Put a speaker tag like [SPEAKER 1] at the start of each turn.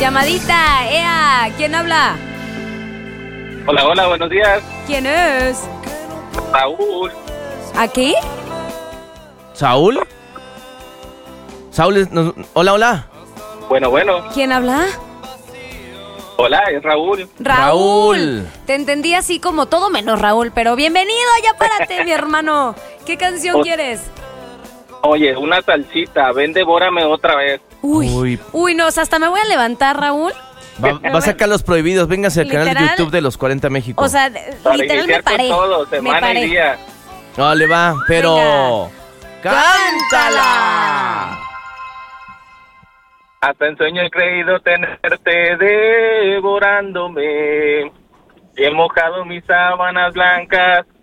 [SPEAKER 1] Llamadita, ¡ea! ¿Quién habla?
[SPEAKER 2] Hola, hola, buenos días.
[SPEAKER 1] ¿Quién es?
[SPEAKER 2] Raúl.
[SPEAKER 1] ¿Aquí?
[SPEAKER 3] ¿Saúl? Saúl, hola, hola.
[SPEAKER 2] Bueno.
[SPEAKER 1] ¿Quién habla?
[SPEAKER 2] Hola, es Raúl.
[SPEAKER 3] Raúl.
[SPEAKER 1] Te entendí así como todo menos Raúl, pero bienvenido, ya párate, mi hermano. ¿Qué canción quieres?
[SPEAKER 2] Oye, una salsita, ven, devórame otra vez.
[SPEAKER 1] Uy, no, o sea, hasta me voy a levantar, Raúl.
[SPEAKER 3] Va a sacar los prohibidos. Véngase al canal de
[SPEAKER 1] Literal,
[SPEAKER 3] YouTube de los 40 México.
[SPEAKER 1] O sea,
[SPEAKER 2] Para
[SPEAKER 1] literal me
[SPEAKER 2] iniciar con
[SPEAKER 1] paré.
[SPEAKER 2] todo,
[SPEAKER 1] Me
[SPEAKER 2] semana
[SPEAKER 1] paré.
[SPEAKER 2] y día.
[SPEAKER 3] No, le va, pero...
[SPEAKER 1] Venga.
[SPEAKER 3] ¡Cántala!
[SPEAKER 2] Hasta en sueño he creído tenerte devorándome. He mojado mis sábanas blancas